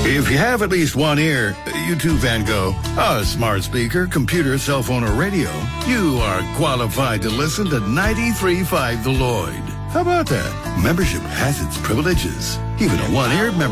If you have at least one ear, you too, Van Gogh, a smart speaker, computer, cell phone, or radio, you are qualified to listen to 93.5 The Lloyd. How about that? Membership has its privileges. Even a one-ear member